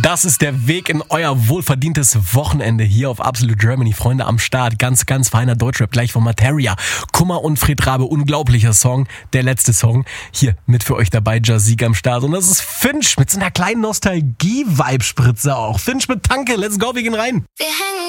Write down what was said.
Das ist der Weg in euer wohlverdientes Wochenende hier auf Absolute Germany. Freunde am Start. Ganz, ganz feiner Deutschrap. Gleich von Materia. Kummer und Fred Rabe. Unglaublicher Song. Der letzte Song. Hier mit für euch dabei. Jazik am Start. Und das ist Finch mit so einer kleinen Nostalgie-Vibe-Spritze auch. Finch mit Tanke. Let's go, wir gehen rein. Wir hängen